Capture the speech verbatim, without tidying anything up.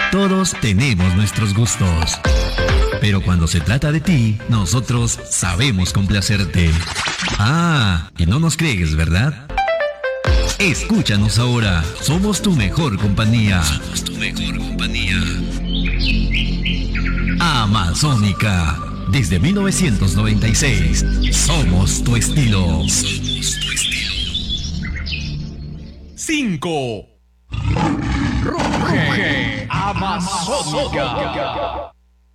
Todos tenemos nuestros gustos, pero cuando se trata de ti, nosotros sabemos complacerte. Ah, y no nos crees, ¿verdad? Escúchanos ahora, somos tu mejor compañía. Somos tu mejor compañía. Amazónica, desde mil novecientos noventa y seis, somos tu estilo. Somos tu estilo. cinco. Ruge Amazónica.